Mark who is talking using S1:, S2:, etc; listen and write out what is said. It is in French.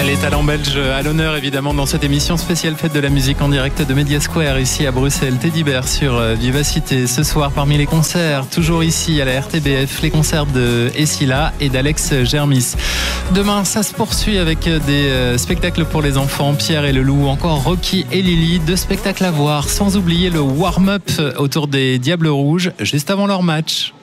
S1: Les talents belges à l'honneur évidemment dans cette émission spéciale fête de la musique en direct de Media Square ici à Bruxelles. Teddy Bear sur Vivacité ce soir parmi les concerts, toujours ici à la RTBF, les concerts de Essila et d'Alex Germis. Demain ça se poursuit avec des spectacles pour les enfants, Pierre et le Loup, encore Rocky et Lily, 2 spectacles à voir, sans oublier le warm-up autour des Diables Rouges juste avant leur match.